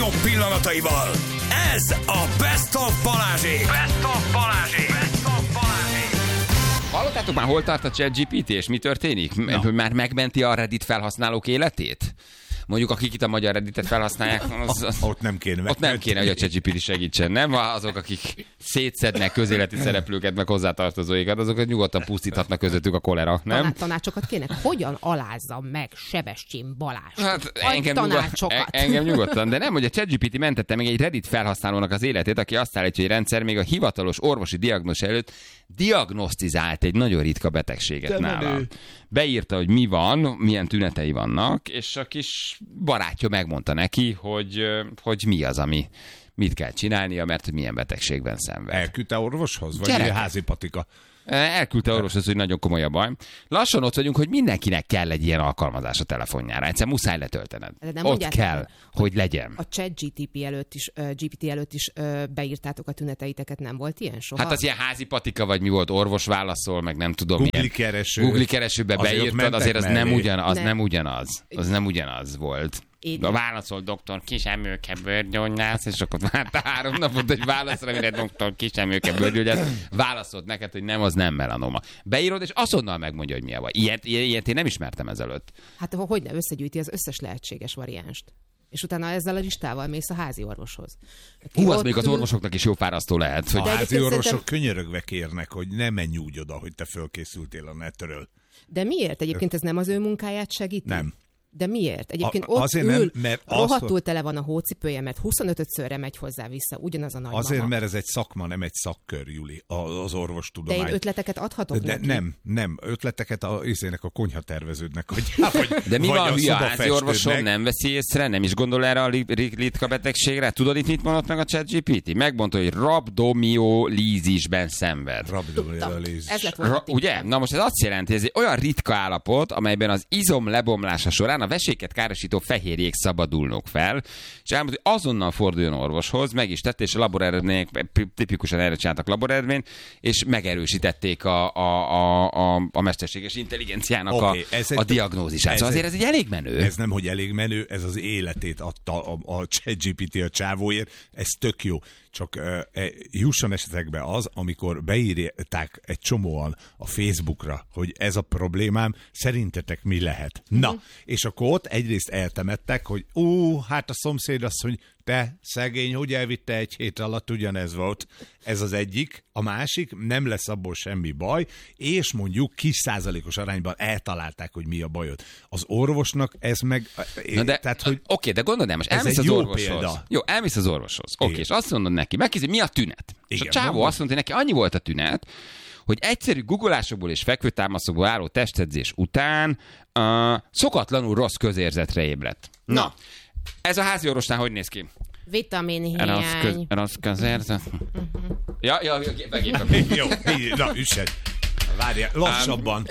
legjobb pillanataival. Ez a Best of Balázsék. Best of Balázsék. Best of Balázsék. Hallottátok már, hol tart a ChatGPT, és mi történik? Hogy már megmenti a Reddit felhasználók életét? Mondjuk akik itt a magyar Redditet felhasználják, ott nem kéne. Ott nem kéne, hogy a ChatGPT segítsen, nem? Azok, akik szétszednek közéleti szereplőket, meg hozzátartozóikat, azokat nyugodtan pusztíthatnak közöttük a kolera, nem? Tanácsokat kéne? Hogyan alázzam meg Sebestyén Balást? Hát engem nyugodtan, de nem, hogy a ChatGPT mentette meg egy Reddit felhasználónak az életét, aki azt állítja, hogy a rendszer még a hivatalos orvosi diagnózis előtt diagnosztizált egy nagyon ritka betegséget nála. Beírta, hogy mi van, milyen tünetei vannak, és a kis barátja megmondta neki, hogy mi az, ami mit kell csinálnia, mert hogy milyen betegségben szenved. Elküldte orvoshoz? Vagy a házi patika? Elküldte orvoshoz, hogy nagyon komoly a baj. Lassan ott vagyunk, hogy mindenkinek kell egy ilyen alkalmazás a telefonjára. Egyszer muszáj letöltened. Ott kell, hogy legyen. A GPT előtt is beírtátok a tüneteiteket, nem volt ilyen soha? Hát az ilyen házi patika, vagy mi volt, orvos válaszol, meg nem tudom Google milyen. kereső. Google keresőbe beírtad, azért az nem ugyanaz. Az nem ugyanaz volt. Válaszol doktor Kisemőke bőrgyógyász, és akkor várta 3 napot, hogy válaszra, mire doktor Kisemőke bőrgyógyász, válaszolt neked, hogy nem, az nem melanoma. Beírod, és azonnal megmondja, hogy mi a baj. Ilyet én nem ismertem ezelőtt. Hát hogy ne összegyűjti az összes lehetséges variánst. És utána ezzel a listával mész a házi orvoshoz. Az még az orvosoknak is jó fárasztó lehet. Hogy... A házi orvosok könyörögve kérnek, hogy ne menj úgy oda, hogy te fölkészültél a netről. De miért? Egyébként ez nem az ő munkáját segíti? Nem. De miért? Egyébként ott ül, rohadtul tele van a hócipője, mert 25-szörre megy hozzá-vissza, ugyanaz a nagymama. Azért, mert ez egy szakma, nem egy szakkör, Juli, az orvostudomány. De én ötleteket adhatok neki? Nem. Ötleteket a konyhaterveződnek, hogy de mi van, hülye házi orvosom nem veszi észre, nem is gondol erre a ritka betegségre? Tudod itt mit mondott meg a ChatGPT? Megmondta, hogy rabdomiolízisben szenved. Ez lett ugye? Na most ez azt jelenti, hogy ez egy olyan ritka állapot, amelyben az izom lebomlása során a veséket károsító fehérjék szabadulnak fel, és elmondta, hogy azonnal forduljon orvoshoz, meg is tette, és a laboreredmények tipikusan erre csináltak laboreredményt, és megerősítették a mesterséges intelligenciának a diagnózisát. Szóval azért ez egy elég menő. Ez nem, hogy elég menő, ez az életét adta a ChatGPT a csávóért, ez tök jó. Csak jusson esetekbe az, amikor beírták egy csomóan a Facebookra, hogy ez a problémám, szerintetek mi lehet? Na, és akkor ott egyrészt eltemettek, hogy hát a szomszéd azt, hogy te szegény, hogy elvitte egy hét alatt, ugyanez volt. Ez az egyik. A másik, nem lesz abból semmi baj, és mondjuk kis százalékos arányban eltalálták, hogy mi a bajod. Az orvosnak ez meg... Oké, de gondold el, most elmész az orvoshoz. Példa. Jó, elmész az orvoshoz. Oké, és azt mondod neki, megkérdezi, mi a tünet? És a csávó azt mondta, hogy neki annyi volt a tünet, hogy egyszerű googolásokból és fekvőtámaszokból álló testedzés után szokatlanul rossz közérzetre ébredt. Na, ez a házi orvosnál hogy néz ki? Vitaminhiány. Rossz közérzet. Ja, megértem. Jó, na, üssed. Várjál, lassabban.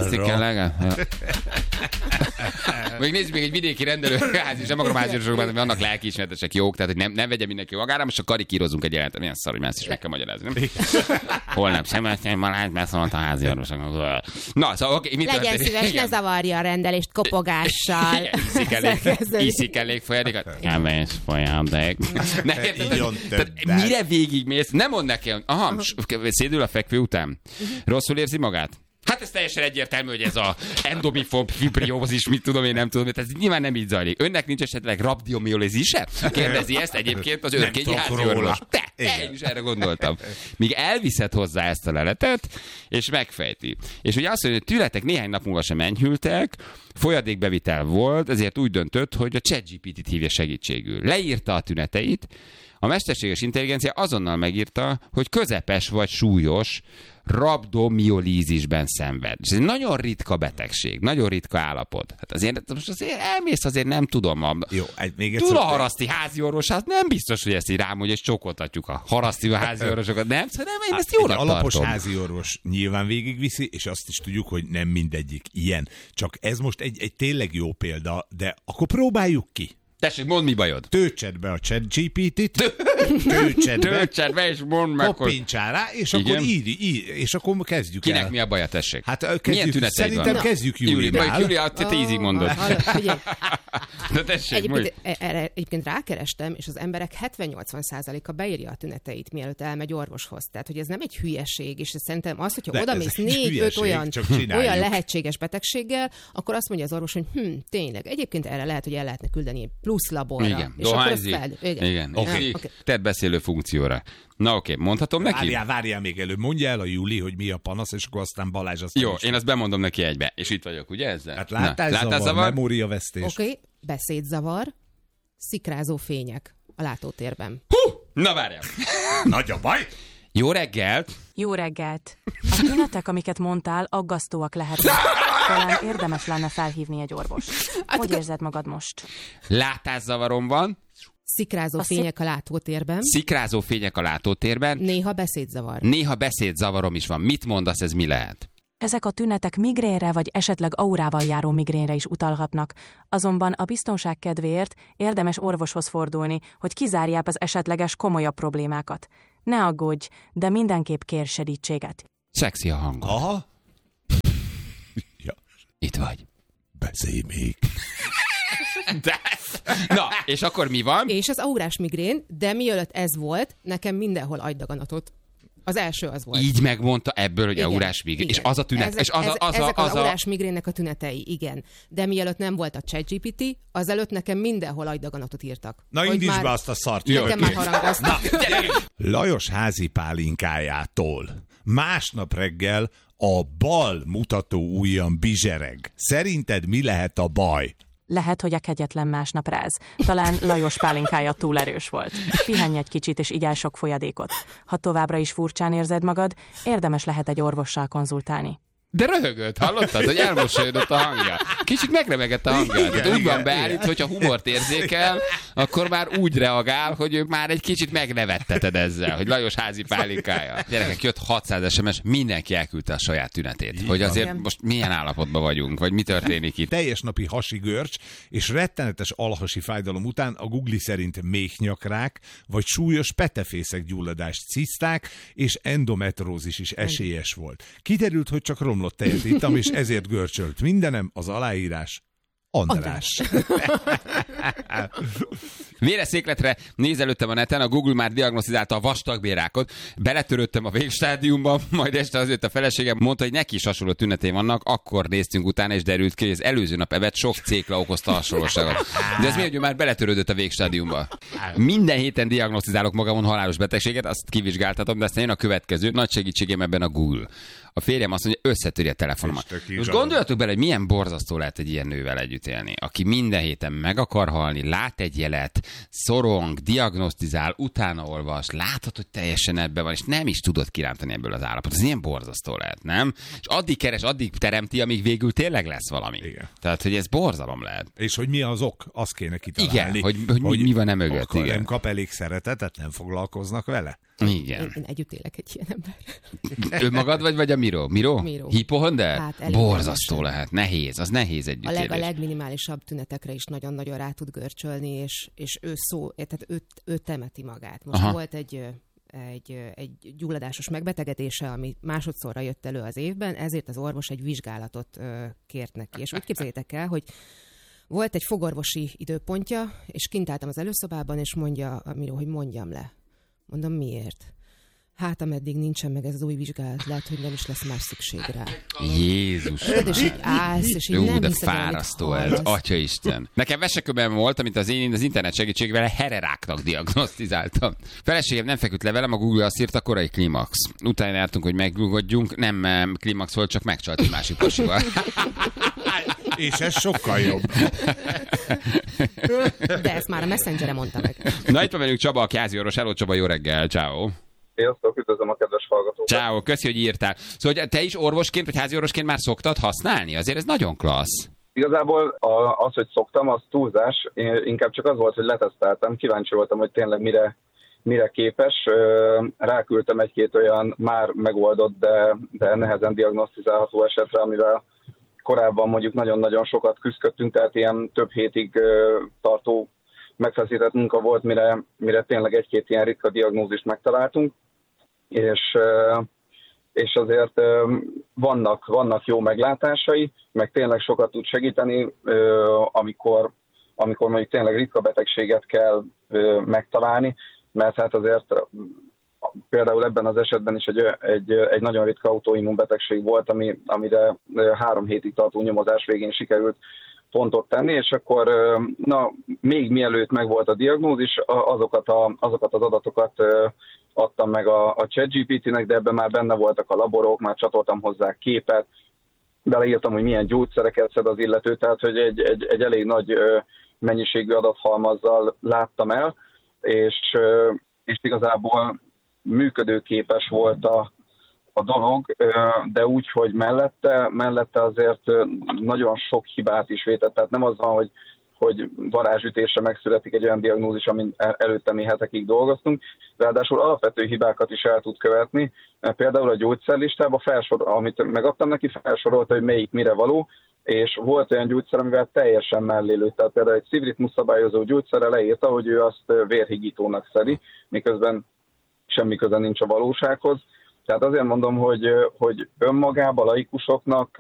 Még nézzük még egy vidéki rendelőház, és nem akarom háziorvosokban, mert annak lelkiismeretesek jók, tehát hogy nem vegye mindenki magára, most a karikírozunk egy jelentet, milyen szar, hogy már ezt is meg kell magyarázni, nem? Holnap Sebestyén Balázs beszólt a háziorvosoknak. Na, szóval oké, mit legyen szíves, ne zavarja a rendelést kopogással. Iszik elég folyadékat? Kevés folyadék. Mire végigmész? Nem mondd nekem, szédül a fekvő után. Rosszul érzi magát? Hát ez teljesen egyértelmű, hogy ez a endomifibriózis, mit tudom, én nem tudom, ez nyilván nem így zajlik. Önnek nincs esetleg rabdomiolizise? Kérdezi ezt egyébként az őrkényi háziorvos. Én is erre gondoltam. Míg elviszed hozzá ezt a leletet, és megfejti. És ugye azt mondja, hogy tünetek néhány nap múlva sem enyhültek, folyadékbevitel volt, ezért úgy döntött, hogy a ChatGPT-t hívja segítségül. Leírta a tüneteit, a mesterséges intelligencia azonnal megírta, hogy közepes vagy súlyos rabdomiolízisben szenved. Ez egy nagyon ritka betegség, nagyon ritka állapot. Hát azért elmész, azért nem tudom. Jó, még tud a haraszti háziorvos, hát nem biztos, hogy ezt így rám, hogy és csokoltatjuk a haraszti háziorvosokat. Nem, én ezt jónak tartom. Alapos háziorvos nyilván végigviszi, és azt is tudjuk, hogy nem mindegyik ilyen. Csak ez most egy tényleg jó példa, de akkor próbáljuk ki. Tessék, mondd, mi bajod. Töltsed be a ChatGPT-t, töltsed be, és mondd meg, hogy... Koppintsál rá, és akkor írj, és akkor kezdjük el. Kinek mi a baja, tessék? Hát milyen kezdjük, szerintem kezdjük Júlinál. Júlia, te ízig mondod. De tessék, egyébként rákerestem, és az emberek 70-80%-a beírja a tüneteit, mielőtt elmegy orvoshoz. Tehát, hogy ez nem egy hülyeség, és szerintem az, hogyha odamész 4-5 olyan lehetséges betegséggel, akkor azt mondja az orvos, hogy tényleg, egyébként erre lehet, hogy el lehetne küldeni egy plusz laborra. Igen, és akkor azt igen. Okay. Tehát beszélő funkcióra. Na oké, mondhatom neki? Várjál még előbb, mondja el a Júli, hogy mi a panasz, és akkor aztán Balázs azt... Jó, én azt bemondom neki egybe, és itt vagyok, ugye ezzel? Hát látászavar, memóriavesztés. Oké, beszédzavar, szikrázó fények a látótérben. Na várjál. Nagy a baj! Jó reggelt! Jó reggelt! A tünetek, amiket mondtál, aggasztóak lehetnek. Talán érdemes lenne felhívni egy orvost. Hogy érzed magad most? Látászavarom van. Szikrázó fények a látótérben. Szikrázó fények a látótérben. Néha beszédzavar. Néha beszédzavarom is van. Mit mondasz, ez mi lehet? Ezek a tünetek migrénre vagy esetleg aurával járó migrénre is utalhatnak. Azonban a biztonság kedvéért érdemes orvoshoz fordulni, hogy kizárják az esetleges komolyabb problémákat. Ne aggódj, de mindenképp kér segítséget. Szexi a hangod. Aha. Ja. Itt vagy. Beszélj még. De... Na, és akkor mi van? És az aurás migrén, de mielőtt ez volt, nekem mindenhol agydaganatot. Az első az volt. Így megmondta ebből, hogy aurás migrén. És az a tünet. Ezek az aurás migrénnek a tünetei, igen. De mielőtt nem volt a ChatGPT, azelőtt nekem mindenhol agydaganatot írtak. Na indíts be azt a szart. Nekem már harangoztak. Lajos házi pálinkájától másnap reggel a bal mutató ujjam bizsereg. Szerinted mi lehet a baj? Lehet, hogy a kegyetlen másnap ráz. Talán Lajos pálinkája túl erős volt. Pihenj egy kicsit, és igyál sok folyadékot. Ha továbbra is furcsán érzed magad, érdemes lehet egy orvossal konzultálni. De röhögött, hallottad, hogy elmosolyodott a hangja. Kicsit megremegett a hangja. Tehát úgy van beállít, hogyha humort érzékel, akkor már úgy reagál, hogy ő már egy kicsit megnevetteted ezzel, hogy Lajos házi pálinkája. Gyerekek, jött 600 SMS, mindenki elküldte a saját tünetét. Hogy azért most milyen állapotban vagyunk, vagy mi történik itt. Teljes napi hasi görcs és rettenetes alhasi fájdalom után a Google szerint méhnyakrák, vagy súlyos petefészek gyulladást, ciszták és endometrózis is esélyes volt. Kiderült, hogy csak romlott tejet ittam, és ezért görcsölt mindenem, az aláírás András. Véreszékletre néz előttem a neten, a Google már diagnosztizálta a vastagbérákot, beletörődtem a végstádiumba, majd este azért a feleségem mondta, hogy neki is hasonló tünetei vannak, akkor néztünk utána, és derült ki, hogy az előző nap evett sok cékla okozta hasonlóságot. De ez miért, hogy ő már beletörődött a végstádiumba? Minden héten diagnosztizálok magamon halálos betegséget, azt kivizsgáltatom, de aztán jön a következő, nagy segítségem ebben a Google. A férjem azt mondja, összetöri a telefonomat. Most gondoljatok bele, hogy milyen borzasztó lehet egy ilyen nővel együtt élni, aki minden héten meg akar halni, lát egy jelet, szorong, diagnosztizál, utána olvas, látod, hogy teljesen ebben van, és nem is tudod kirántani ebből az állapotot. Ez ilyen borzasztó lehet, nem? És addig keres, addig teremti, amíg végül tényleg lesz valami. Igen. Tehát, hogy ez borzalom lehet. És hogy mi az ok, azt kéne kitalálni. Igen, hogy mi van mögött. Igen. Nem kap elég szeretetet, nem foglalkoznak vele. Igen. Én együtt élek egy ilyen ember. Ő magad vagy a Miro? Miro? Hipohonder? Hát, borzasztó lehet. Nehéz. Az nehéz együttélés. A legminimálisabb tünetekre is nagyon-nagyon rá tud görcsölni, és tehát ő temeti magát. Most volt egy gyulladásos megbetegedése, ami másodszorra jött elő az évben, ezért az orvos egy vizsgálatot kért neki. És úgy képzeljétek el, hogy volt egy fogorvosi időpontja, és kint álltam az előszobában, és mondja a Miro, hogy mondjam le. Mondom, miért? Hát, ameddig nincsen meg ez az új vizsgálat, lehet, hogy nem is lesz más szükség rá. Jézus! És így állsz, és így nem de hiszed, fárasztó ez, Atyaisten. Nekem veseköben volt, amit az internet segítségével hereráknak diagnosztizáltam. Feleségem nem feküdt le velem, a Google azt írta, korai klímax. Utána jártunk, hogy megnyugodjunk, nem klímax volt, csak megcsalt egy másik pasival. És ez sokkal jobb. De ezt már a Messengeren mondta meg. Na, itt van velünk Csaba, a házi orvos. Hello, Csaba, jó reggel, ciao. Sziasztok, üdvözlöm a kedves hallgatókat. Ciao, köszi, hogy írtál. Szóval te is orvosként, vagy házi orvosként már szoktad használni? Azért ez nagyon klassz. Igazából az, hogy szoktam, az túlzás. Inkább csak az volt, hogy leteszteltem. Kíváncsi voltam, hogy tényleg mire képes. Ráküldtem egy-két olyan már megoldott, de nehezen diagnosztizálható esetre, amivel korábban mondjuk nagyon-nagyon sokat küzdöttünk, tehát ilyen több hétig tartó megfeszített munka volt, mire tényleg egy-két ilyen ritka diagnózist megtaláltunk, és azért vannak jó meglátásai, meg tényleg sokat tud segíteni, amikor mondjuk tényleg ritka betegséget kell megtalálni, mert hát azért például ebben az esetben is egy nagyon ritka autoimmunbetegség volt, amire 3 hétig tartó nyomozás végén sikerült pontot tenni, és akkor még mielőtt megvolt a diagnózis, azokat az adatokat adtam meg a ChatGPT-nek, de ebben már benne voltak a laborok, már csatoltam hozzá képet, beleírtam, hogy milyen gyógyszereket szed az illető, tehát hogy egy elég nagy mennyiségű adathalmazzal láttam el, és igazából működőképes volt a dolog, de úgy, hogy mellette azért nagyon sok hibát is vétett. Tehát nem az van, hogy varázsütésre megszületik egy olyan diagnózis, amin előtte mi hetekig dolgoztunk, ráadásul alapvető hibákat is el tud követni. Például a gyógyszerlistában amit megadtam neki, felsorolta, hogy melyik mire való, és volt olyan gyógyszer, amivel teljesen mellé lőtt. Tehát például egy szívritmus szabályozó gyógyszerre leírta, hogy ő azt vérhigítónak szedi, miközben semmi köze nincs a valósághoz. Tehát azért mondom, hogy önmagában laikusoknak